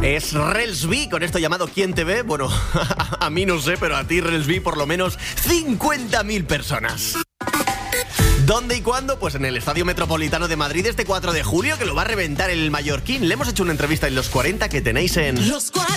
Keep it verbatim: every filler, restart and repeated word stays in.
Es Relsby con esto llamado ¿Quién te ve? Bueno, a mí no sé, pero a ti, Relsby, por lo menos cincuenta mil personas. ¿Dónde y cuándo? Pues en el Estadio Metropolitano de Madrid este cuatro de julio, que lo va a reventar el mallorquín. Le hemos hecho una entrevista en Los cuarenta que tenéis en... Los cuarenta.